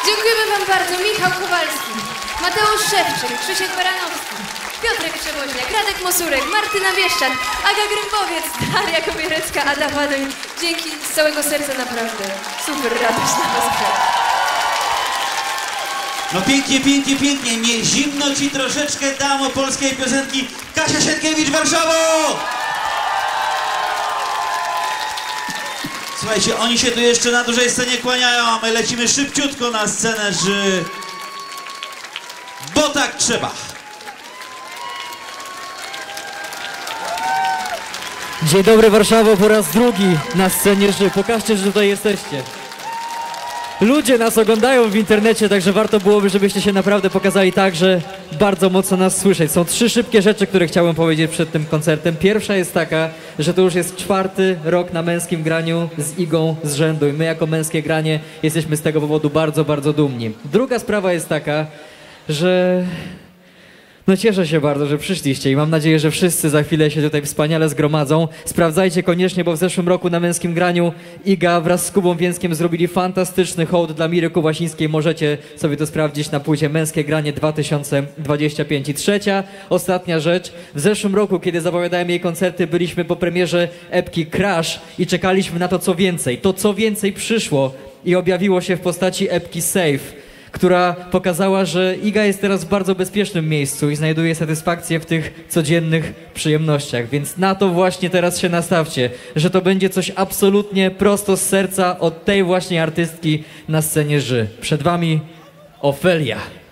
Dziękujemy wam bardzo. Michał Kowalski, Mateusz Szewczyk, Krzysiek Baranowski, Piotrek Przewoźniak, Radek Mosurek, Martyna Bieszczak, Aga Grymbowiec, Daria Kobierecka, Ada Wadoń. Dzięki z całego serca, naprawdę. Super radość na was grać. No pięknie, pięknie, pięknie. Nie zimno ci troszeczkę, damo polskiej piosenki. Kasia Sienkiewicz, Warszawo! Słuchajcie, oni się tu jeszcze na dużej scenie kłaniają, a my lecimy szybciutko na scenę, bo tak trzeba. Dzień dobry Warszawo, po raz drugi na scenie Ży. Pokażcie, że tutaj jesteście. Ludzie nas oglądają w internecie, także warto byłoby, żebyście się naprawdę pokazali tak, że bardzo mocno nas słyszeć. Są 3 szybkie rzeczy, które chciałem powiedzieć przed tym koncertem. Pierwsza jest taka, że to już jest 4. rok na Męskim Graniu z Igą z rzędu i my jako Męskie Granie jesteśmy z tego powodu bardzo, bardzo dumni. Druga sprawa jest taka, że no cieszę się bardzo, że przyszliście i mam nadzieję, że wszyscy za chwilę się tutaj wspaniale zgromadzą. Sprawdzajcie koniecznie, bo w zeszłym roku na Męskim Graniu Iga wraz z Kubą Więckiem zrobili fantastyczny hołd dla Miry Kuwasińskiej. Możecie sobie to sprawdzić na płycie Męskie Granie 2025. I trzecia, ostatnia rzecz. W zeszłym roku, kiedy zapowiadałem jej koncerty, byliśmy po premierze epki Crash i czekaliśmy na to, co więcej. To, co więcej przyszło i objawiło się w postaci epki Safe, która pokazała, że Iga jest teraz w bardzo bezpiecznym miejscu i znajduje satysfakcję w tych codziennych przyjemnościach. Więc na to właśnie teraz się nastawcie, że to będzie coś absolutnie prosto z serca od tej właśnie artystki na scenie Ży. Przed wami Ofelia.